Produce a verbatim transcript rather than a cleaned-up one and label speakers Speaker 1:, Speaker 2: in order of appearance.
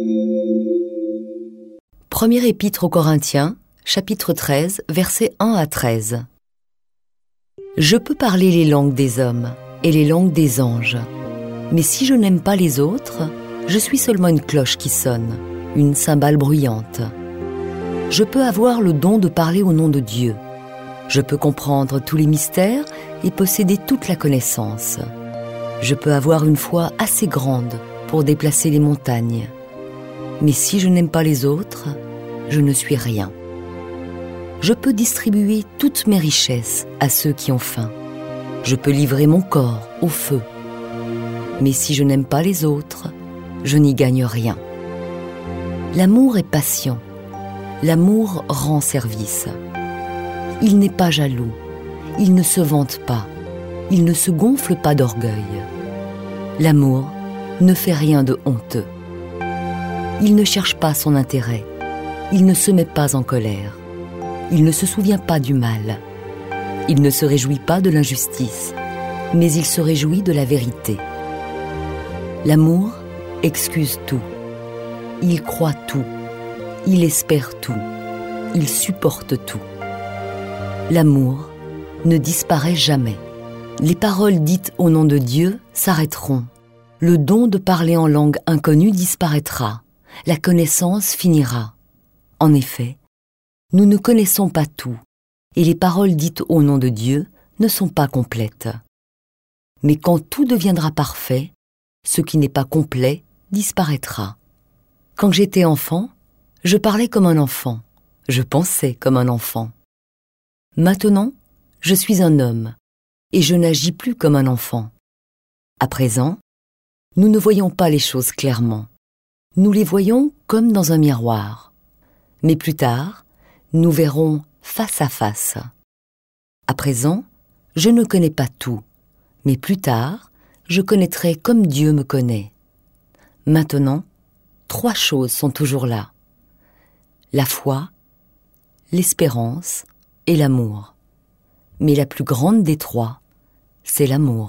Speaker 1: Premier épître aux Corinthiens, chapitre treize, versets un à treize. Je peux parler les langues des hommes et les langues des anges, mais si je n'aime pas les autres, je suis seulement une cloche qui sonne, une cymbale bruyante. Je peux avoir le don de parler au nom de Dieu. Je peux comprendre tous les mystères et posséder toute la connaissance. Je peux avoir une foi assez grande pour déplacer les montagnes. Mais si je n'aime pas les autres, je ne suis rien. Je peux distribuer toutes mes richesses à ceux qui ont faim. Je peux livrer mon corps au feu. Mais si je n'aime pas les autres, je n'y gagne rien. L'amour est patient. L'amour rend service. Il n'est pas jaloux. Il ne se vante pas. Il ne se gonfle pas d'orgueil. L'amour ne fait rien de honteux. Il ne cherche pas son intérêt. Il ne se met pas en colère. Il ne se souvient pas du mal. Il ne se réjouit pas de l'injustice, mais il se réjouit de la vérité. L'amour excuse tout. Il croit tout. Il espère tout. Il supporte tout. L'amour ne disparaît jamais. Les paroles dites au nom de Dieu s'arrêteront. Le don de parler en langue inconnue disparaîtra. La connaissance finira. En effet, nous ne connaissons pas tout, et les paroles dites au nom de Dieu ne sont pas complètes. Mais quand tout deviendra parfait, ce qui n'est pas complet disparaîtra. Quand j'étais enfant, je parlais comme un enfant, je pensais comme un enfant. Maintenant, je suis un homme, et je n'agis plus comme un enfant. À présent, nous ne voyons pas les choses clairement. Nous les voyons comme dans un miroir. Mais plus tard, nous verrons face à face. À présent, je ne connais pas tout, mais plus tard, je connaîtrai comme Dieu me connaît. Maintenant, trois choses sont toujours là. La foi, l'espérance et l'amour. Mais la plus grande des trois, c'est l'amour.